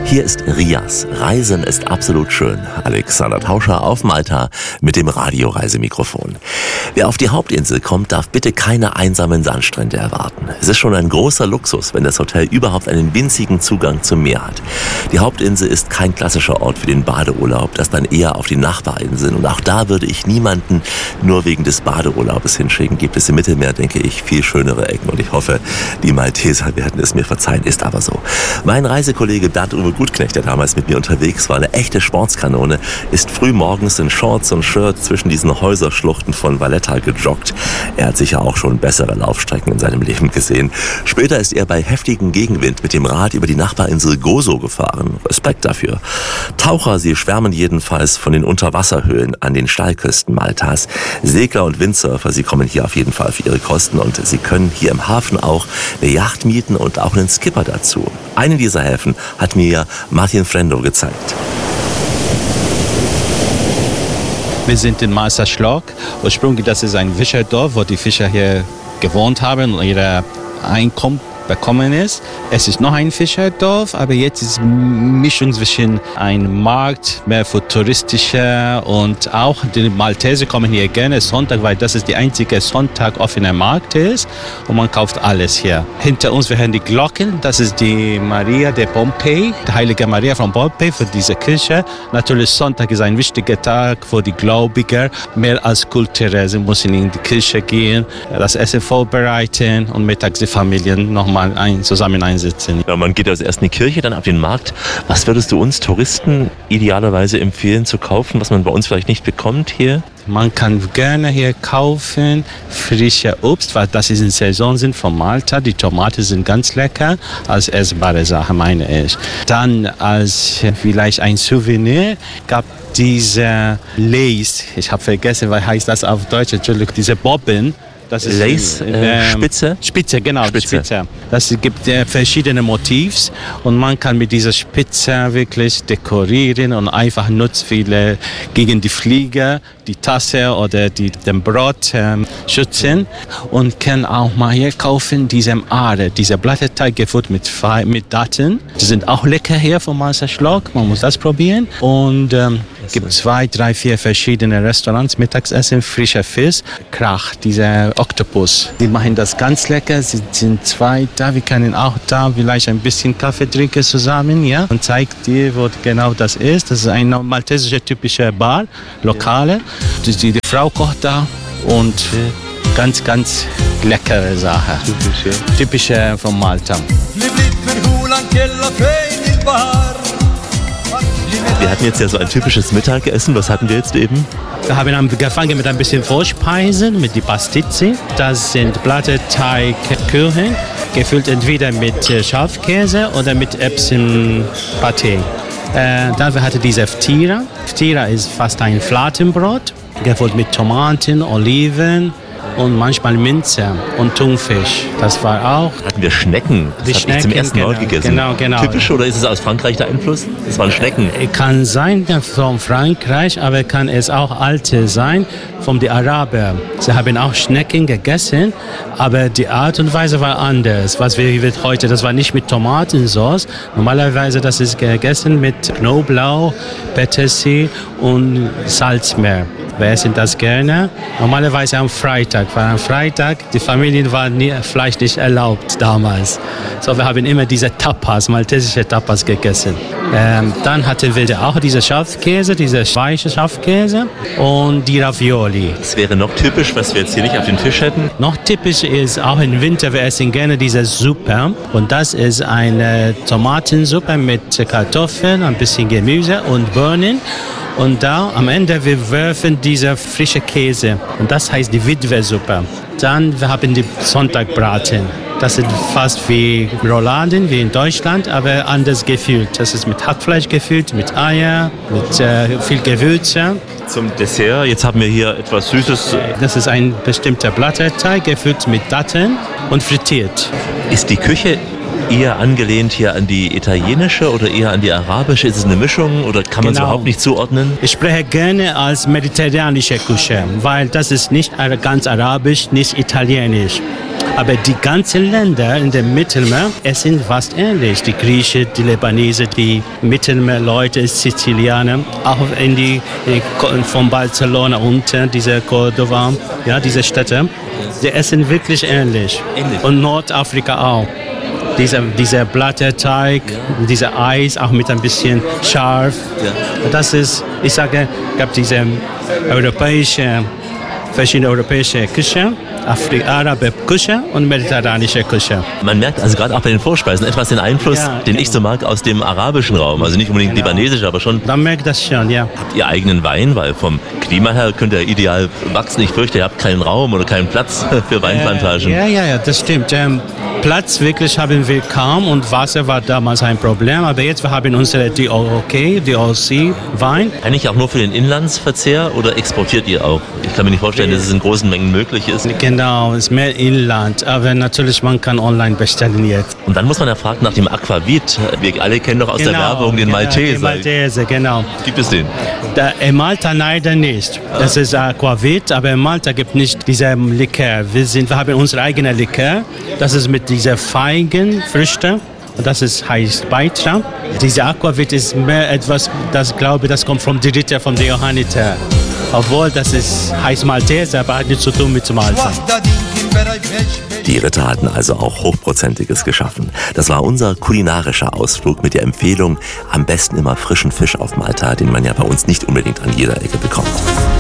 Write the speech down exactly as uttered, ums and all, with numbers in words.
Hier ist Rias. Reisen ist absolut schön. Alexander Tauscher auf Malta mit dem Radioreisemikrofon. Wer auf die Hauptinsel kommt, darf bitte keine einsamen Sandstrände erwarten. Es ist schon ein großer Luxus, wenn das Hotel überhaupt einen winzigen Zugang zum Meer hat. Die Hauptinsel ist kein klassischer Ort für den Badeurlaub, das dann eher auf die Nachbarinseln. Und auch da würde ich niemanden nur wegen des Badeurlaubes hinschicken. Gibt es im Mittelmeer, denke ich, viel schönere Ecken. Und ich hoffe, die Malteser werden es mir verzeihen. Ist aber so. Mein Reisekollege Bernd-Uwe Gutknecht, der damals mit mir unterwegs war, eine echte Sportskanone, ist früh morgens in Shorts und Shirt zwischen diesen Häuserschluchten von Valletta gejoggt. Er hat sicher auch schon bessere Laufstrecken in seinem Leben gesehen. Später ist er bei heftigem Gegenwind mit dem Rad über die Nachbarinsel Gozo gefahren. Respekt dafür. Taucher, sie schwärmen jedenfalls von den Unterwasserhöhlen an den Steilküsten Maltas. Segler und Windsurfer, sie kommen hier auf jeden Fall für ihre Kosten und sie können hier im Hafen auch eine Yacht mieten und auch einen Skipper dazu. Einen dieser Häfen hat mir Martin Frendo gezeigt. Wir sind in Marsa Schlock. Ursprünglich das ist ein Fischerdorf, wo die Fischer hier gewohnt haben und ihre Einkommen bekommen ist. Es ist noch ein Fischerdorf, aber jetzt ist eine Mischung zwischen einem Markt, mehr futuristischer, und auch die Malteser kommen hier gerne Sonntag, weil das ist die einzige Sonntag offener Markt ist und man kauft alles hier. Hinter uns wir hören die Glocken, das ist die Maria de Pompei, die heilige Maria von Pompei für diese Kirche. Natürlich Sonntag ist ein wichtiger Tag für die Gläubiger, mehr als kulturell. Sie müssen in die Kirche gehen, das Essen vorbereiten und mittags die Familien nochmal Ein, zusammen einsitzen. Ja, man geht also erst in die Kirche, dann auf den Markt. Was würdest du uns Touristen idealerweise empfehlen zu kaufen, was man bei uns vielleicht nicht bekommt hier? Man kann gerne hier kaufen frische Obst, weil das ist in Saison sind von Malta. Die Tomaten sind ganz lecker, als essbare Sache meine ich. Dann als vielleicht ein Souvenir gab diese Lace, ich habe vergessen, was heißt das auf Deutsch, Entschuldigung, diese Bobbin. Das ist Lace, in, in, äh, Spitze? Spitze, genau, Spitze. Spitze. Das gibt äh, verschiedene Motivs und man kann mit dieser Spitze wirklich dekorieren und einfach nutzt viele gegen die Fliege, die Tasse oder die, den Brot ähm, schützen, und kann auch mal hier kaufen diese Aare, diese Blätterteig gefüllt mit, mit Daten. Die sind auch lecker hier von Marsa Schlock, man muss das probieren. Und ähm, es gibt zwei, drei, vier verschiedene Restaurants, Mittagessen, frischer Fisch, Krach, dieser Oktopus. Die machen das ganz lecker, sie sind zwei da, wir können auch da vielleicht ein bisschen Kaffee trinken zusammen, ja, und zeigt dir, wo genau das ist. Das ist eine maltesische typische Bar, Lokale. Die, die, die Frau kocht da und ganz, ganz leckere Sache. Typische. Typische von Malta. Wir hatten jetzt ja so ein typisches Mittagessen. Was hatten wir jetzt eben? Wir haben angefangen mit ein bisschen Vorspeisen, mit die Pastizzi. Das sind Blätterteigkuchen, gefüllt entweder mit Schafkäse oder mit Erbsenpaté. Äh, dann hatten wir diese Ftira. Ftira ist fast ein Fladenbrot, gefüllt mit Tomaten, Oliven und manchmal Minze und Thunfisch. Das war auch. Hatten wir Schnecken? Das habe ich zum ersten Mal genau, gegessen. Genau, genau. Typisch, oder ist es aus Frankreich der Einfluss? Das waren Schnecken. Kann sein von Frankreich, aber kann es auch alte sein von den Arabern. Sie haben auch Schnecken gegessen, aber die Art und Weise war anders. Was wir heute, das war nicht mit Tomatensauce. Normalerweise das ist gegessen mit Knoblauch, Petersilie und Salzmeer. Wir essen das gerne. Normalerweise am Freitag, weil am Freitag die Familien waren nie, Fleisch nicht erlaubt damals. So, wir haben immer diese Tapas, maltesische Tapas gegessen. Ähm, dann hatten wir auch diese Schafkäse, diese weiche Schafkäse und die Ravioli. Das wäre noch typisch, was wir jetzt hier nicht auf den Tisch hätten. Noch typisch ist auch im Winter, wir essen gerne diese Suppe. Und das ist eine Tomatensuppe mit Kartoffeln, ein bisschen Gemüse und Bohnen. Und da am Ende wir werfen diese frische Käse und das heißt die Witwe-Suppe. Dann wir haben die Sonntagbraten. Das ist fast wie Rouladen, wie in Deutschland, aber anders gefüllt. Das ist mit Hackfleisch gefüllt, mit Eier, mit äh, viel Gewürze. Zum Dessert, jetzt haben wir hier etwas Süßes. Das ist ein bestimmter Blätterteig, gefüllt mit Datteln und frittiert. Ist die Küche Eher angelehnt hier an die italienische oder eher an die arabische? Ist es eine Mischung oder kann man es Genau. überhaupt nicht zuordnen? Ich spreche gerne als mediterranische Küche, weil das ist nicht ganz arabisch, nicht italienisch. Aber die ganzen Länder in dem Mittelmeer, es sind fast ähnlich. Die Griechen, die Libanesen, die Mittelmeerleute, Sizilianer, auch in die, von Barcelona unten, diese Cordova, ja, diese Städte, die essen wirklich ähnlich. Ähnlich. Und Nordafrika auch. Dieser, dieser Blätterteig, ja. Dieser Eis, auch mit ein bisschen scharf. Ja. Das ist, ich sage, es gab diese europäische, verschiedene europäische Küche, Afri- arabische Küche und mediterranische Küche. Man merkt also gerade auch bei den Vorspeisen etwas den Einfluss, Ja, den genau. ich so mag, aus dem arabischen Raum. Also nicht unbedingt Genau. libanesisch, aber schon. Man merkt das schon, ja. Habt ihr eigenen Wein? Weil vom Klima her könnt ihr ideal wachsen. Ich fürchte, ihr habt keinen Raum oder keinen Platz für Weinplantagen. Ja, ja, ja, das stimmt. Ähm, Platz wirklich haben wir kaum und Wasser war damals ein Problem. Aber jetzt wir haben unsere D O K, D O C Wein. Eigentlich auch nur für den Inlandsverzehr oder exportiert ihr auch? Ich kann mir nicht vorstellen, dass es in großen Mengen möglich ist. Genau, es ist mehr Inland. Aber natürlich, man kann online bestellen jetzt. Und dann muss man ja fragen nach dem Aquavit. Wir alle kennen doch aus Genau, der Werbung den genau, Malteser. Den Malteser, genau. Gibt es den? Da, in Malta leider nicht. Das ist Aquavit, aber in Malta gibt es nicht diesen Likör. Wir, sind, wir haben unsere eigene Likör. Das ist mit dieser Feigenfrüchte. Und das ist, heißt Beitra. Diese Aquavit ist mehr etwas, das glaube das kommt vom Ritter, vom Johanniter. Obwohl das ist, heißt Malteser, aber hat nichts zu tun mit Malta. Die Ritter hatten also auch Hochprozentiges geschaffen. Das war unser kulinarischer Ausflug mit der Empfehlung, am besten immer frischen Fisch auf Malta, den man ja bei uns nicht unbedingt an jeder Ecke bekommt.